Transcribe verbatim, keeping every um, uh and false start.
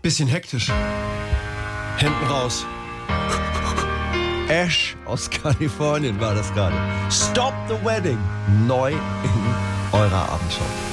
Bisschen hektisch. Händen raus. Ash aus Kalifornien war das gerade. Stop the Wedding. Neu in eurer Abendshow.